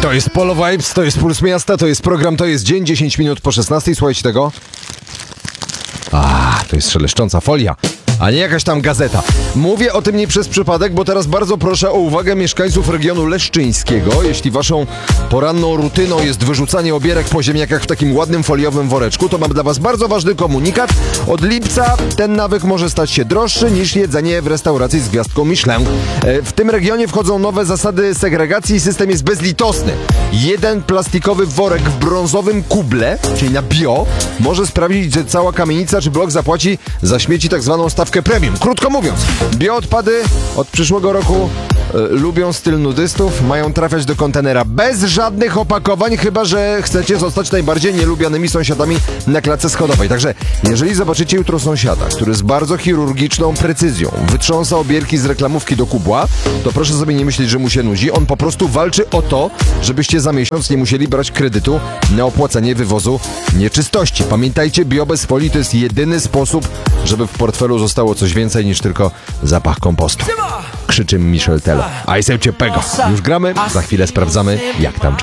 To jest Polo Vibes, to jest Puls Miasta, to jest program, to jest dzień, 10 minut po 16. Słuchajcie tego. To jest szeleszcząca folia, a nie jakaś tam gazeta. Mówię o tym nie przez przypadek, bo teraz bardzo proszę o uwagę mieszkańców regionu leszczyńskiego. Jeśli waszą poranną rutyną jest wyrzucanie obierek po ziemniakach w takim ładnym foliowym woreczku, to mam dla was bardzo ważny komunikat. Od lipca ten nawyk może stać się droższy niż jedzenie w restauracji z gwiazdką Michelin. W tym regionie wchodzą nowe zasady segregacji i system jest bezlitosny. Jeden plastikowy worek w brązowym kuble, czyli na bio, może sprawić, że cała kamienica czy blok zapłaci za śmieci tak zwaną stawkę premium. Krótko mówiąc, bioodpady od przyszłego roku lubią styl nudystów, mają trafiać do kontenera bez żadnych opakowań, chyba że chcecie zostać najbardziej nielubianymi sąsiadami na klatce schodowej. Także jeżeli zobaczycie jutro sąsiada, który z bardzo chirurgiczną precyzją wytrząsa obierki z reklamówki do kubła, to proszę sobie nie myśleć, że mu się nudzi. On po prostu walczy o to, żebyście za miesiąc nie musieli brać kredytu na opłacenie wywozu nieczystości. Pamiętajcie, bio bez folii to jest jedyny sposób, żeby w portfelu zostało coś więcej niż tylko zapach kompostu. Krzyczy Michel Telo. A jestem ciepłego. Już gramy, za chwilę sprawdzamy, jak tam